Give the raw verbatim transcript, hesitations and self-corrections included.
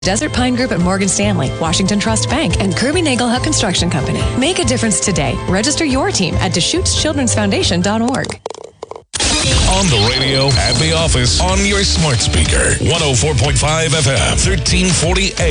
Desert Pine Group at Morgan Stanley, Washington Trust Bank, and Kirby Nagelhut Construction Company. Make a difference today. Register your team at Deschutes Children's Foundation dot org. On the radio, at the office, on your smart speaker. one oh four point five F M, thirteen forty A